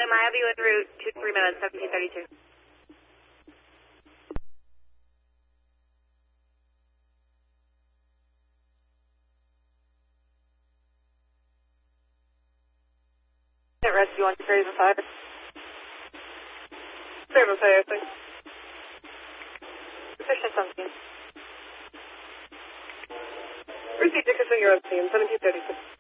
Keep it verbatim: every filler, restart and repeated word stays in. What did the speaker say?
William, I have you en route two three minutes, seventeen thirty-two. Rescue one, Craven five. Craven five, I think. Position seventeen. Receive Dickerson, you're on scene, seventeen thirty-six.